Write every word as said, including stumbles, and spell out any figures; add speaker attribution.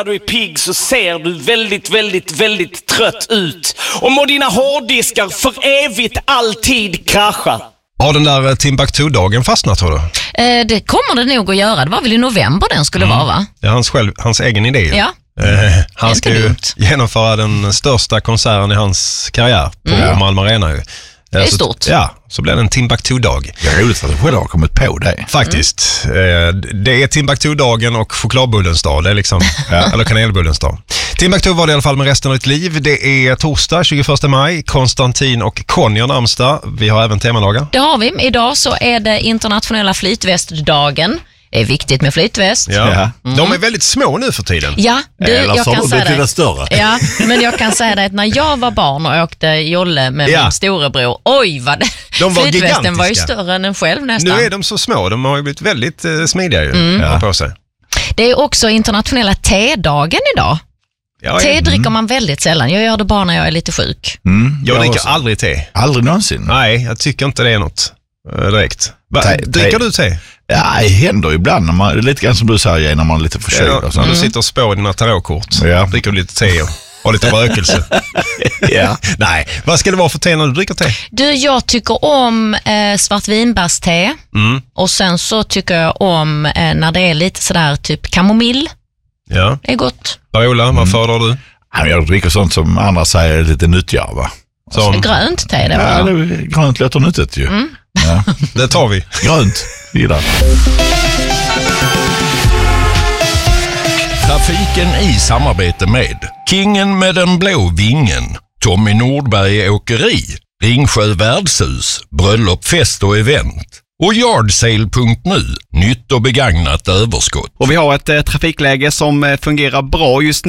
Speaker 1: När du är pigg så ser du väldigt, väldigt, väldigt trött ut. Och må dina hårddiskar för evigt alltid krascha.
Speaker 2: Har den där Timbuktu-dagen fastnat, tror du?
Speaker 3: Eh, det kommer det nog att göra. Det var väl i november den skulle mm. vara, va?
Speaker 2: Det är hans, själv, hans egen idé.
Speaker 3: Ja.
Speaker 2: Eh, han ska ju genomföra den största konserten i hans karriär på mm. Malmö Arena. Ju.
Speaker 3: Det är
Speaker 2: så,
Speaker 3: stort.
Speaker 2: Ja, så blir det en Timbuktu-dag.
Speaker 4: Det är roligt att du själv har kommit på det.
Speaker 2: Faktiskt. Mm. Det är Timbuktu-dagen och chokladbullens dag. Det är liksom, ja, eller kanelbullens dag. Timbuktu var det i alla fall med resten av ditt liv. Det är torsdag tjugoförsta maj. Konstantin och Conny har namnsdag. Vi har även temadagar.
Speaker 3: Det har vi. Idag så är det internationella flytvästdagen. Det är viktigt med flytväst.
Speaker 2: Ja. Mm. De är väldigt små nu för tiden.
Speaker 3: Ja, du,
Speaker 4: Eller
Speaker 3: jag
Speaker 4: så
Speaker 3: kan
Speaker 4: de
Speaker 3: säga det.
Speaker 4: Större.
Speaker 3: Ja, men jag kan säga det att när jag var barn och åkte jolle med
Speaker 2: ja.
Speaker 3: min storebror, oj vad det,
Speaker 2: de var
Speaker 3: flytvästen var ju större än en själv nästan.
Speaker 2: Nu är de så små, de har ju blivit väldigt eh, smidiga ju,
Speaker 3: mm.
Speaker 2: ja. på sig.
Speaker 3: Det är också internationella tedagen idag. Ja, te mm. dricker man väldigt sällan. Jag gör det bara när jag är lite sjuk.
Speaker 2: Mm. Jag, jag dricker också. aldrig te.
Speaker 4: Aldrig någonsin?
Speaker 2: Nej, jag tycker inte det är något uh, direkt. Va, te, dricker te. du te?
Speaker 4: Ja, det händer ibland. När man, lite grann som du säger, när man är lite förkyld. Ja,
Speaker 2: och så. Mm. Du sitter och spår dina tarotkort.
Speaker 4: Ja.
Speaker 2: Dricker lite te och, och lite rökelse.
Speaker 4: ja.
Speaker 2: Nej, vad ska det vara för te när du dricker te?
Speaker 3: Du, jag tycker om eh, svartvinbärste. Mm. Och sen så tycker jag om eh, när det är lite sådär typ kamomill.
Speaker 2: Ja.
Speaker 3: Det är gott.
Speaker 2: Ola, vad mm. föredrar du?
Speaker 4: Jag dricker sånt som andra säger är lite nyttigare, va?
Speaker 3: Som... Grönt te, det var.
Speaker 4: Ja, det, grönt låter nyttigt ju. Mm.
Speaker 2: Ja. Det tar vi.
Speaker 4: Grönt, gillar.
Speaker 5: Trafiken i samarbete med Kingen med den blå vingen, Tommy Nordberg Åkeri, Ringsjö Värdshus, Bröllop, fest och event och Yardsale punkt nu, nytt och begagnat överskott.
Speaker 6: Och vi har ett eh, trafikläge som eh, fungerar bra just nu.